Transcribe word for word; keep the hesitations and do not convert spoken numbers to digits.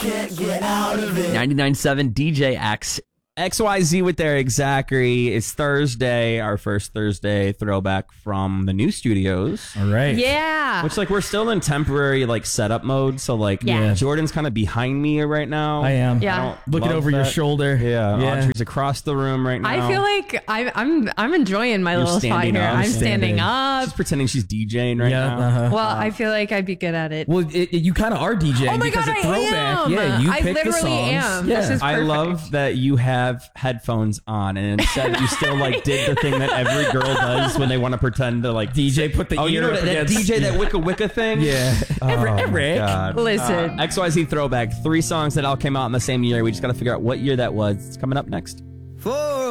Can't get out of it. ninety-nine point seven D J X. X Y Z with Eric Zachary. It's Thursday, our first Thursday throwback from the new studios. All right. Yeah. Which, like, we're still in temporary, like, setup mode. So, like, Yeah. Jordan's kind of behind me right now. I am. Yeah. I don't Looking love over your that. shoulder. Yeah. Yeah. Audrey's across the room right now. I feel like I'm I'm I'm enjoying my You're little spot standing here. up. I'm Standing. standing up. She's pretending she's DJing right Yeah. now. Uh-huh. Well, I feel like I'd be good at it. Well, it, it- you kind of are DJing Oh my because God, at I throwback, am. yeah, you I pick the literally songs. am. Yeah. This is I perfect. love that you have headphones on, and instead you still like did the thing that every girl does when they want to pretend to like D J put the oh, you ear know up that, that against- D J that Wicca Wicca thing. Yeah. Oh, my Eric. God. Listen. Uh, X Y Z throwback, three songs that all came out in the same year. We just got to figure out what year that was. It's coming up next. For